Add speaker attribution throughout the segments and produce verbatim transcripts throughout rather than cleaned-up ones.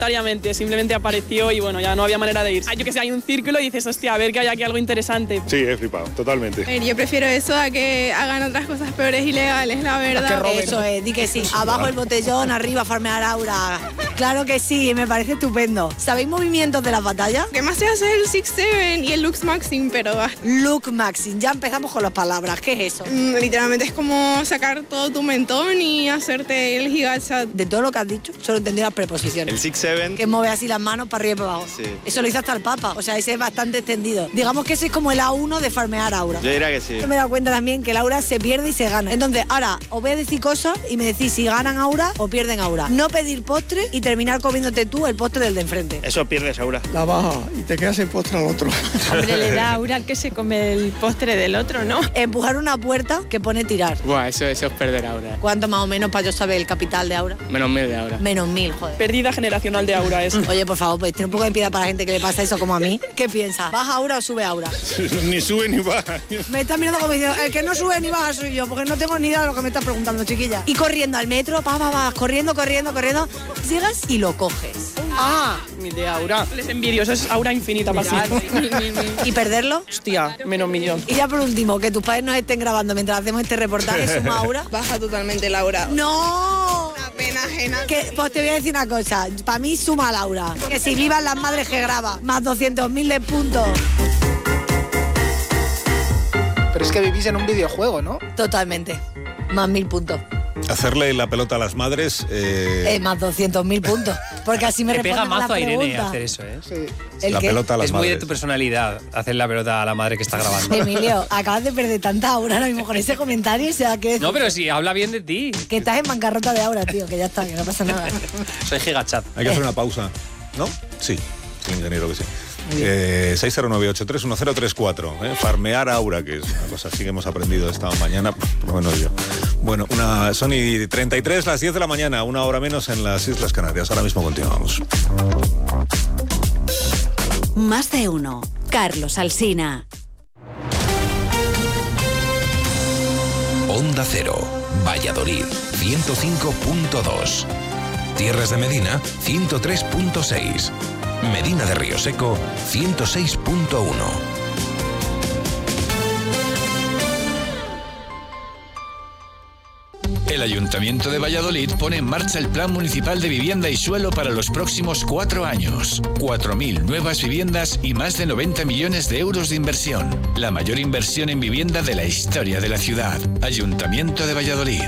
Speaker 1: voluntariamente, simplemente apareció y bueno, ya no había manera de ir. Yo que sé, hay un círculo y dices, hostia, a ver que hay aquí algo interesante.
Speaker 2: Sí, he flipado, totalmente.
Speaker 3: A ver, yo prefiero eso a que hagan otras cosas peores y legales, la verdad.
Speaker 4: Eso es, di que sí. Abajo el botellón, arriba farmear aura. Claro que sí, me parece estupendo. ¿Sabéis movimientos de las batallas?
Speaker 3: Lo que más se hace es el six seven y el Lux Maxim, pero...
Speaker 4: Lux Maxim, ya empezamos con las palabras. ¿Qué es eso?
Speaker 3: Mm, literalmente es como sacar todo tu mentón y hacerte el gigachat.
Speaker 4: De todo lo que has dicho, solo entendí las preposiciones.
Speaker 2: El six seven.
Speaker 4: Que mueve así las manos para arriba y para abajo.
Speaker 2: Sí.
Speaker 4: Eso lo hizo hasta el Papa, o sea, ese es bastante extendido. Digamos que ese es como el A uno de farmear aura.
Speaker 2: Yo diría que sí.
Speaker 4: Yo me he dado cuenta también que el aura se pierde y se gana. Entonces, ahora, os voy a decir cosas y me decís si ganan aura o pierden aura. No pedir postre y terminar comiéndote tú el postre del de enfrente.
Speaker 2: Eso pierdes aura.
Speaker 5: La baja y te quedas el postre al otro.
Speaker 6: Hombre, le da aura al que se come el postre del otro, ¿no?
Speaker 4: Empujar una puerta que pone tirar.
Speaker 7: Buah, eso, eso es perder aura.
Speaker 4: ¿Cuánto más o menos para yo saber el capital de aura?
Speaker 7: Menos mil de aura.
Speaker 4: Menos mil, joder.
Speaker 1: Pérdida generacional de aura es.
Speaker 4: Oye, por favor, pues tiene un poco de piedad para la gente que le pasa eso como a mí. ¿Qué piensa? ¿Baja aura o sube aura?
Speaker 2: Ni sube ni baja.
Speaker 4: Me está mirando como diciendo, el que no sube ni baja soy yo, porque no tengo ni idea de lo que me estás preguntando, chiquilla. Y corriendo al metro, pa, pa, pa, corriendo, corriendo, corriendo, llegas y lo coges.
Speaker 1: Ah, ni de aura. Les envidio, eso es aura infinita para sí.
Speaker 4: ¿Y perderlo?
Speaker 1: Hostia, menos millón.
Speaker 4: Y ya por último, que tus padres nos estén grabando mientras hacemos este reportaje, ¿suma aura?
Speaker 3: Baja totalmente la aura.
Speaker 4: ¡No!
Speaker 3: Una pena ajena.
Speaker 4: Que, pues te voy a decir una cosa, para mí suma Laura. Que si vivan las madres que graba, más doscientos mil de puntos.
Speaker 5: Pero es que vivís en un videojuego, ¿no?
Speaker 4: Totalmente, más mil puntos.
Speaker 8: Hacerle la pelota a las madres... Eh...
Speaker 4: Eh, más doscientos mil puntos. Porque así me
Speaker 7: Te pega
Speaker 4: responden a la
Speaker 7: mazo a Irene
Speaker 4: pregunta.
Speaker 7: hacer eso, ¿eh?
Speaker 5: Sí.
Speaker 4: ¿El
Speaker 8: La
Speaker 4: qué?
Speaker 8: pelota a las
Speaker 7: Es
Speaker 8: madres.
Speaker 7: muy de tu personalidad hacer la pelota a la madre que está grabando.
Speaker 4: Emilio, acabas de perder tanta aura ahora mismo con ese comentario. O sea, que,
Speaker 7: No, pero si habla bien de ti.
Speaker 4: que estás en bancarrota de aura, tío. Que ya está, que no pasa nada.
Speaker 7: Soy gigachat.
Speaker 8: Hay que hacer una pausa, ¿no? Sí, sí, ingeniero que sí. Eh, seis cero nueve ocho tres uno cero tres cuatro, ¿eh? Farmear aura, que es una cosa así que hemos aprendido esta mañana, por lo menos yo. Bueno, una, son y treinta y tres, las diez de la mañana, una hora menos en las Islas Canarias. Ahora mismo continuamos.
Speaker 9: Más de uno. Carlos Alsina.
Speaker 10: Onda Cero, Valladolid, ciento cinco punto dos. Tierras de Medina, ciento tres punto seis. Medina de Río Seco, ciento seis punto uno. El Ayuntamiento de Valladolid pone en marcha el Plan Municipal de Vivienda y Suelo para los próximos cuatro años. cuatro mil nuevas viviendas y más de noventa millones de euros de inversión. La mayor inversión en vivienda de la historia de la ciudad. Ayuntamiento de Valladolid.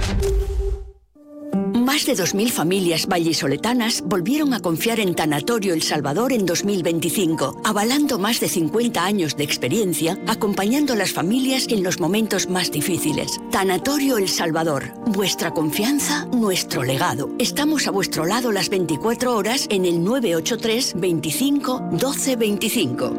Speaker 9: Más de dos mil familias vallisoletanas volvieron a confiar en Tanatorio El Salvador en dos mil veinticinco, avalando más de cincuenta años de experiencia, acompañando a las familias en los momentos más difíciles. Tanatorio El Salvador, vuestra confianza, nuestro legado. Estamos a vuestro lado las veinticuatro horas en el nueve ocho tres, veinticinco, doce veinticinco.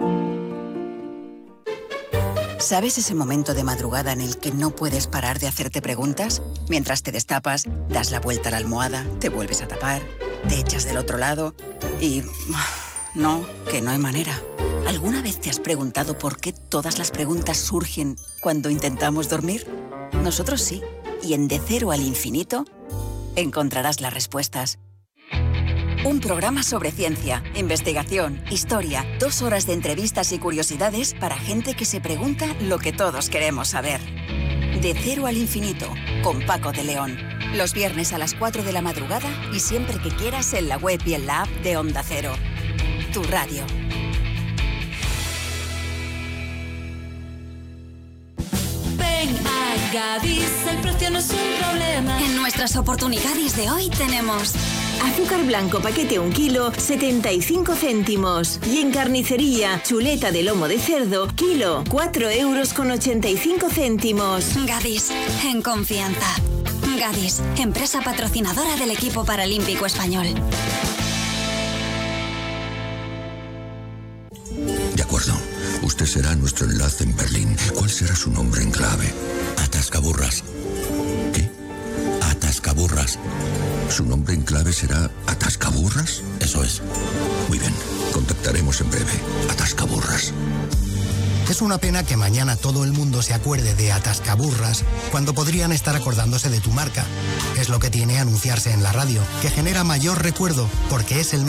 Speaker 11: ¿Sabes ese momento de madrugada en el que no puedes parar de hacerte preguntas? Mientras te destapas, das la vuelta a la almohada, te vuelves a tapar, te echas del otro lado y... no, que no hay manera. ¿Alguna vez te has preguntado por qué todas las preguntas surgen cuando intentamos dormir? Nosotros sí. Y en De Cero al Infinito encontrarás las respuestas. Un programa sobre ciencia, investigación, historia, dos horas de entrevistas y curiosidades para gente que se pregunta lo que todos queremos saber. De Cero al Infinito, con Paco de León. Los viernes a las cuatro de la madrugada y siempre que quieras en la web y en la app de Onda Cero. Tu radio.
Speaker 12: Ven a Gadis, el precio no es un problema.
Speaker 13: En nuestras oportunidades de hoy tenemos...
Speaker 14: Azúcar blanco paquete un kilo, setenta y cinco céntimos. Y en carnicería, chuleta de lomo de cerdo, kilo, cuatro euros con ochenta y cinco céntimos.
Speaker 13: Gadis, en confianza. Gadis, empresa patrocinadora del equipo paralímpico español.
Speaker 10: De acuerdo. Usted será nuestro enlace en Berlín. ¿Cuál será su nombre en clave? Atascaburras. ¿Qué? Atascaburras. ¿Su nombre en clave será Atascaburras? Eso es. Muy bien. Contactaremos en breve. Atascaburras.
Speaker 15: Es una pena que mañana todo el mundo se acuerde de Atascaburras cuando podrían estar acordándose de tu marca. Es lo que tiene anunciarse en la radio, que genera mayor recuerdo porque es el